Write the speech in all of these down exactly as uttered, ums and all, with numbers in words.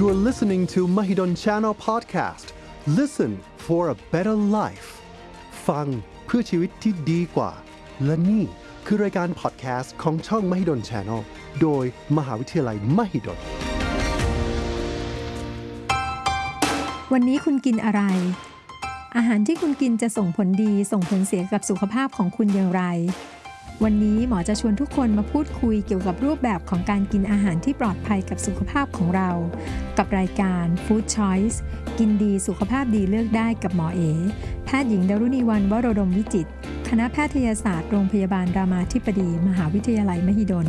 You are listening to Mahidol Channel Podcast. Listen for a better life. ฟังเพื่อชีวิตที่ดีกว่าและนี่คือรายการพอดแคสต์ของช่อง Mahidol Channel โดยมหาวิทยาลัย Mahidol วันนี้คุณกินอะไรอาหารที่คุณกินจะส่งผลดีส่งผลเสียกับสุขภาพของคุณอย่างไรวันนี้หมอจะชวนทุกคนมาพูดคุยเกี่ยวกับรูปแบบของการกินอาหารที่ปลอดภัยกับสุขภาพของเรากับรายการ Food Choice กินดีสุขภาพดีเลือกได้กับหมอเอแพทย์หญิงดารุณีวรรณวโรดมวิจิตรคณะแพทยศาสตร์โรงพยาบาลรามาธิบดีมหาวิทยาลัยมหิดล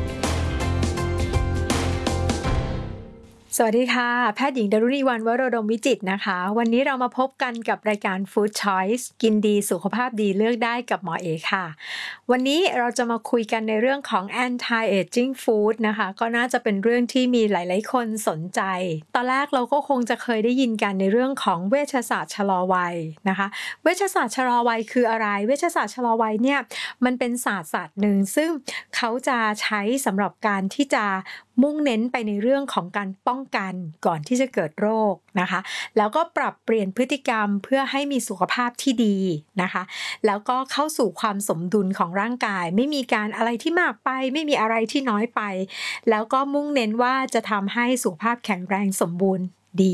สวัสดีค่ะแพทย์หญิงดารุณีวรรณวโรดมวิจิตรนะคะวันนี้เรามาพบกันกับรายการ Food Choice กินดีสุขภาพดีเลือกได้กับหมอเอค่ะวันนี้เราจะมาคุยกันในเรื่องของ anti-aging food นะคะก็น่าจะเป็นเรื่องที่มีหลายๆคนสนใจตอนแรกเราก็คงจะเคยได้ยินกันในเรื่องของเวชศาสตร์ชะลอวัยนะคะเวชศาสตร์ชะลอวัยคืออะไรเวชศาสตร์ชะลอวัยเนี่ยมันเป็นศาสตร์ศาสตร์หนึ่งซึ่งเขาจะใช้สำหรับการที่จะมุ่งเน้นไปในเรื่องของการป้องกันก่อนที่จะเกิดโรคนะคะแล้วก็ปรับเปลี่ยนพฤติกรรมเพื่อให้มีสุขภาพที่ดีนะคะแล้วก็เข้าสู่ความสมดุลของร่างกายไม่มีการอะไรที่มากไปไม่มีอะไรที่น้อยไปแล้วก็มุ่งเน้นว่าจะทำให้สุขภาพแข็งแรงสมบูรณ์ดี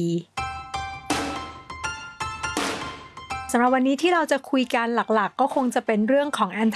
สำหรับวันนี้ที่เราจะคุยกันหลักๆก็คงจะเป็นเรื่องของ